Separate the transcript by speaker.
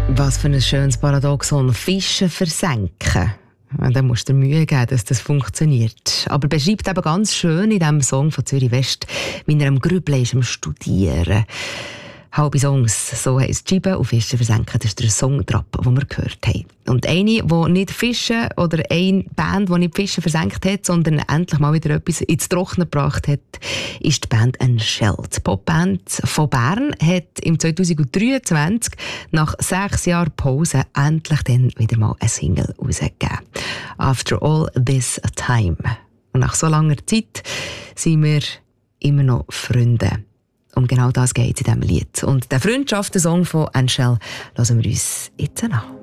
Speaker 1: Was für ein schönes Paradoxon. Fische versenken. Dann musst du dir Mühe geben, dass das funktioniert. Aber beschreibt eben ganz schön in diesem Song von Zürich West, wie er am Grübeln ist, am Studieren. Halbe Songs, so heisst «Scheiben und Fische versenken». Das ist der Songtrap, den wir gehört haben. Und eine, die nicht Fische, oder eine Band, die nicht Fische versenkt hat, sondern endlich mal wieder etwas ins Trockene gebracht hat, ist die Band «Anshel». Die Popband von Bern hat im 2023 nach 6 Jahren Pause endlich dann wieder mal eine Single rausgegeben. «After all this time». Und nach so langer Zeit sind wir immer noch Freunde. Um genau das geht es in diesem Lied. Und der Freundschaftssong von Anshel hören wir uns jetzt an.